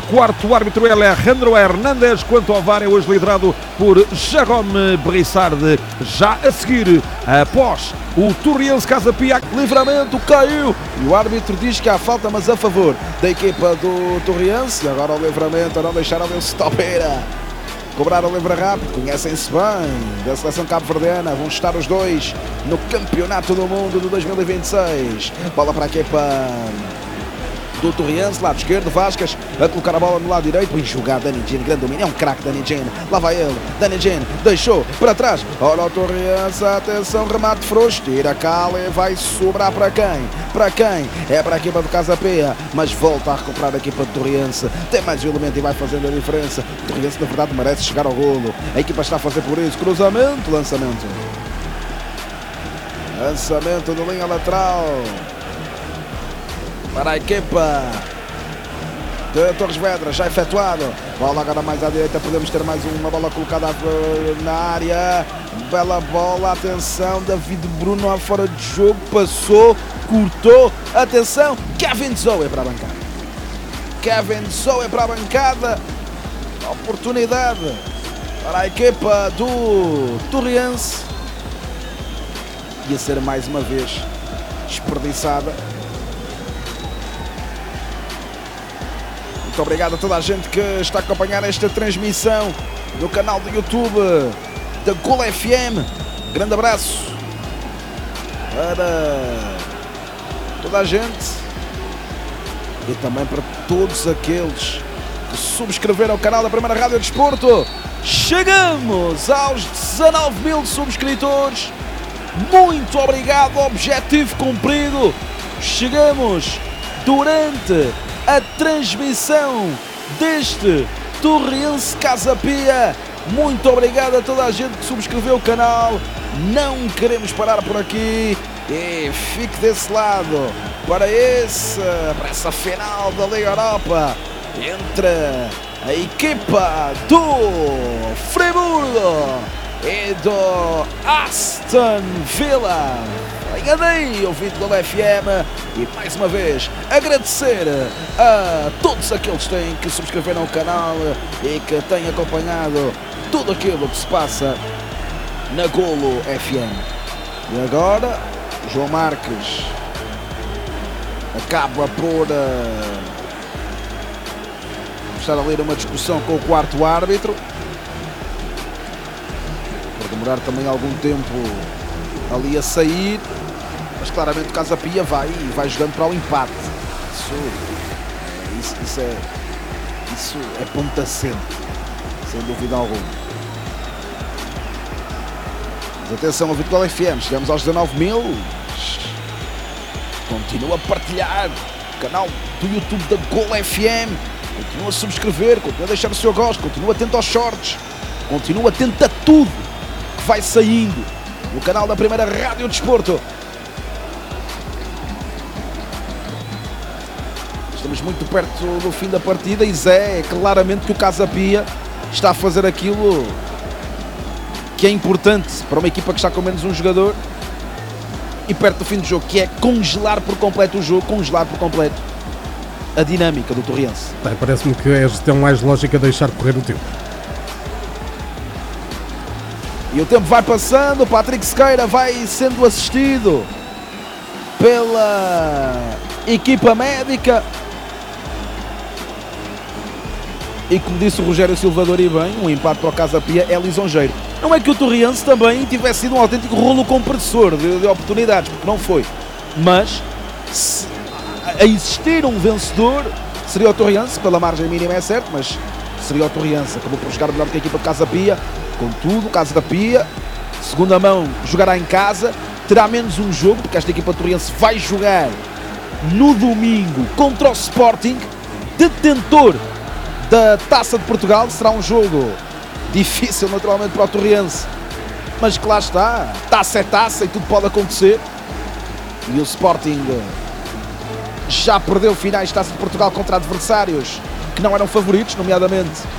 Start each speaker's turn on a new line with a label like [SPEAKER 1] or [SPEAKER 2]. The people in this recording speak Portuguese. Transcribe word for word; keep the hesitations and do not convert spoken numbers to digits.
[SPEAKER 1] quarto árbitro é Alejandro Hernández, quanto ao V A R é hoje liderado por Jérôme Brissard. Já a seguir, após o Torriense Casa Pia,
[SPEAKER 2] Livramento caiu e o árbitro diz que há falta, mas a favor da equipa do Torriense. E agora o Livramento a não deixar ali o Stopeira cobrar o livre rápido. Conhecem-se bem da seleção cabo-verdiana, vão estar os dois no Campeonato do Mundo de dois mil e vinte e seis. Bola para a equipa do Torriense, lado esquerdo, Vasquez a colocar a bola no lado direito, bem jogado Dani Gene, grande domínio, é um craque Dani Gene, lá vai ele, Dani Gene, deixou para trás, olha o Torriense, atenção, remate frouxo, tira a cala e vai sobrar para quem? Para quem? É para a equipa do Casa Pia, mas volta a recuperar a equipa do Torriense, tem mais um elemento e vai fazendo a diferença. O Torriense na verdade merece chegar ao golo, a equipa está a fazer por isso, cruzamento, lançamento, lançamento de linha lateral para a equipa de Torres Vedras, já efetuado. Bola agora mais à direita, podemos ter mais uma bola colocada na área. Bela bola, atenção, David Bruno a fora de jogo, passou, cortou, atenção, Kevin Zoe para a bancada. Kevin Zoe para a bancada, oportunidade para a equipa do Torriense. Ia ser mais uma vez desperdiçada. Muito obrigado a toda a gente que está a acompanhar esta transmissão do canal do YouTube da Gol F M. Grande abraço para toda a gente e também para todos aqueles que subscreveram o canal da Primeira Rádio Desporto. Chegamos aos dezanove mil subscritores. Muito obrigado, objetivo cumprido. Chegamos durante a transmissão deste Torriense Casa Pia. Muito obrigado a toda a gente que subscreveu o canal. Não queremos parar por aqui e fique desse lado para, esse, para essa final da Liga Europa entre a equipa do Friburgo e do Aston Villa. Venha daí, ouvinte do F M, e mais uma vez agradecer a todos aqueles que têm que subscreveram o canal e que têm acompanhado tudo aquilo que se passa na Golo F M. E agora, João Marques acaba por uh, estar a ler uma discussão com o quarto árbitro. Por demorar também algum tempo ali a sair, mas claramente o Casa Pia vai e vai jogando para o empate. Isso, isso, isso é isso é ponto assente, sem dúvida alguma. Mas atenção ao Vitol F M, chegamos aos dezanove mil. Continua a partilhar o canal do YouTube da Gol F M, continua a subscrever, continua a deixar o seu gosto, continua atento aos shorts, continua atento a tudo que vai saindo no canal da Primeira Rádio Desporto. Estamos muito perto do fim da partida e Zé, é claramente que o Casa Pia está a fazer aquilo que é importante para uma equipa que está com menos um jogador e perto do fim do jogo, que é congelar por completo o jogo, congelar por completo a dinâmica do Torriense.
[SPEAKER 3] Parece-me que é a gestão mais lógica deixar correr o tempo.
[SPEAKER 2] E o tempo vai passando, o Patrick Sequeira vai sendo assistido pela equipa médica. E como disse o Rogério Silvador e bem, um empate para o Casa Pia é lisonjeiro. Não é que o Torriense também tivesse sido um autêntico rolo compressor de, de oportunidades, porque não foi. Mas, se, a existir um vencedor, seria o Torriense, pela margem mínima é certo, mas seria o Torriense. Acabou por jogar melhor do que a equipa de Casa Pia. Contudo, o Casa Pia, segunda mão, jogará em casa, terá menos um jogo, porque esta equipa Torriense vai jogar no domingo contra o Sporting, detentor da Taça de Portugal. Será um jogo difícil naturalmente para o Torriense, mas que lá está, taça é taça e tudo pode acontecer. E o Sporting já perdeu finais de Taça de Portugal contra adversários que não eram favoritos, nomeadamente